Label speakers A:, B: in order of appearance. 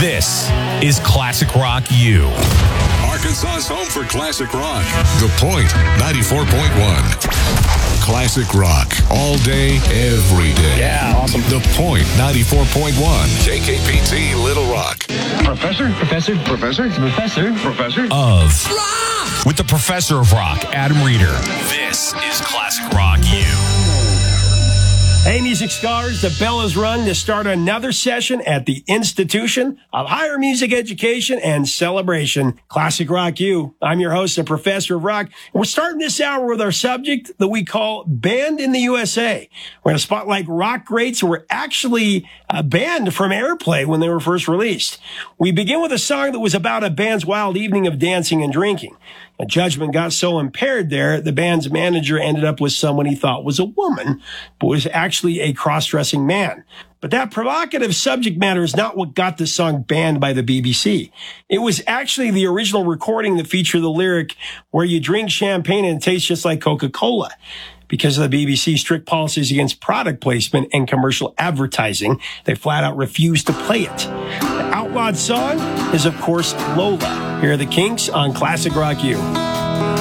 A: This is Classic Rock U.
B: Arkansas's home for classic rock. The Point 94.1. Classic rock all day, every day.
C: Yeah, awesome.
B: The Point 94.1. KKPT Little Rock.
C: Professor
A: Of rock! With the Professor of Rock, Adam Reeder. This is Classic Rock U.
D: Hey, music scholars, the bell has rung to start another session at the Institution of Higher Music Education and Celebration, Classic Rock U. I'm your host, the Professor of Rock. We're starting this hour with our subject that we call Banned in the USA. We're going to spotlight rock greats who were actually banned from airplay when they were first released. We begin with a song that was about a band's wild evening of dancing and drinking. A judgment got so impaired there, the band's manager ended up with someone he thought was a woman, but was actually a cross-dressing man. But that provocative subject matter is not what got the song banned by the BBC. It was actually the original recording that featured the lyric, where you drink champagne and it tastes just like Coca-Cola. Because of the BBC's strict policies against product placement and commercial advertising, they flat out refused to play it. The outlawed song is, of course, Lola. Here are the Kinks on Classic Rock U.